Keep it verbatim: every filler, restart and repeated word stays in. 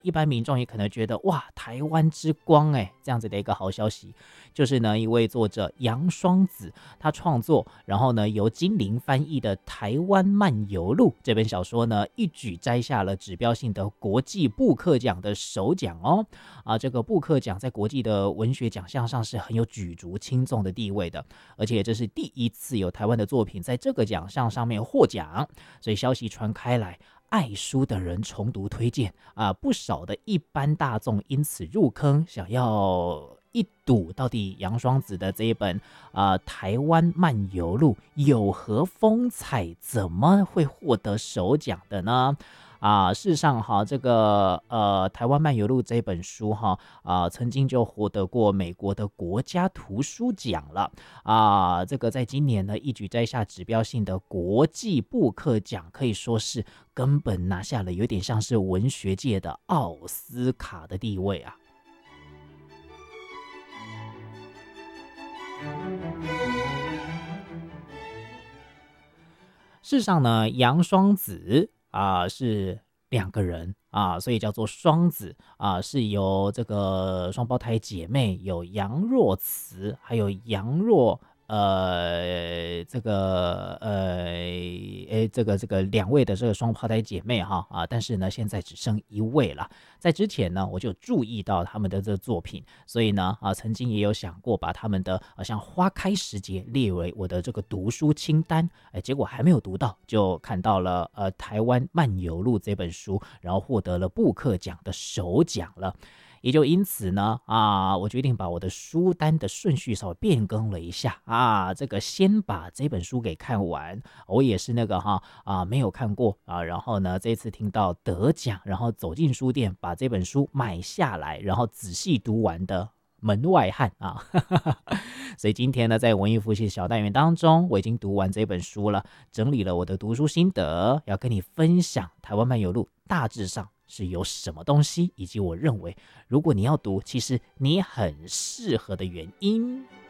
一般民众也可能觉得哇，台湾之光哎，这样子的一个好消息，就是呢一位作者杨双子他创作，然后呢由金陵翻译的《台湾漫游录》这本小说呢，一举摘下了指标性的国际布克奖的首奖哦。啊，这个布克奖在国际的文学奖项上是很有举足轻重的地位的，而且这是第一次有台湾的作品在这个奖项上面获奖，所以消息传开来。爱书的人重读推荐啊，不少的一般大众因此入坑，想要一睹到底杨双子的这一本啊《台湾漫游录》有何风采，怎么会获得首奖的呢？啊，事实上哈，这个呃《台湾漫游录》这本书哈啊，曾经就获得过美国的国家图书奖了啊。这个在今年呢，一举摘下指标性的国际布克奖，可以说是根本拿下了有点像是文学界的奥斯卡的地位啊。事实上呢，杨双子啊、呃、是两个人啊，所以叫做双子啊，是由这个双胞胎姐妹有杨若慈，还有杨若呃这个呃诶这个这个两位的这个双胞胎姐妹哈啊，但是呢现在只剩一位了。在之前呢，我就注意到他们的这个作品，所以呢啊曾经也有想过把他们的啊像花开时节列为我的这个读书清单，哎，结果还没有读到，就看到了呃台湾漫游录这本书，然后获得了布克奖的首奖了。也就因此呢，啊，我决定把我的书单的顺序稍微变更了一下啊，这个先把这本书给看完。我也是那个哈啊没有看过啊，然后呢这次听到得奖，然后走进书店把这本书买下来，然后仔细读完的门外汉啊。所以今天呢，在文艺复习小单元当中，我已经读完这本书了，整理了我的读书心得，要跟你分享《台湾漫游录》大致上是有什么东西，以及我认为如果你要读，其实你很适合的原因。